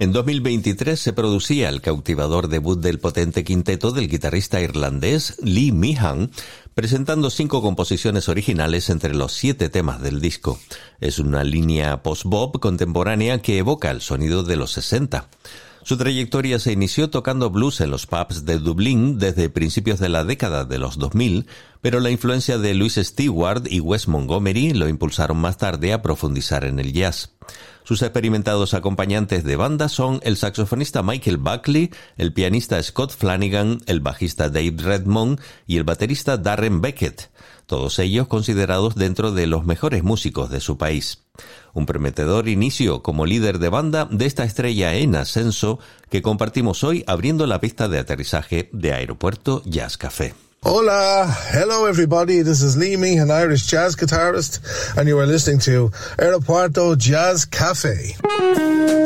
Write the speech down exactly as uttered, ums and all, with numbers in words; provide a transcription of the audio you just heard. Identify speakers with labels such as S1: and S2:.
S1: En dos mil veintitrés se producía el cautivador debut del potente quinteto del guitarrista irlandés Lee Meehan, presentando cinco composiciones originales entre los siete temas del disco. Es una línea post-bop contemporánea que evoca el sonido de los sesenta. Su trayectoria se inició tocando blues en los pubs de Dublín desde principios de la década de los dos mil, pero la influencia de Louis Stewart y Wes Montgomery lo impulsaron más tarde a profundizar en el jazz. Sus experimentados acompañantes de banda son el saxofonista Michael Buckley, el pianista Scott Flanagan, el bajista Dave Redmond y el baterista Darren Beckett, todos ellos considerados dentro de los mejores músicos de su país. Un prometedor inicio como líder de banda de esta estrella en ascenso que compartimos hoy abriendo la pista de aterrizaje de Aeropuerto Jazz Café.
S2: Hola, hello everybody, this is Lee Meehan, an Irish jazz guitarist, and you are listening to Aeropuerto Jazz Cafe.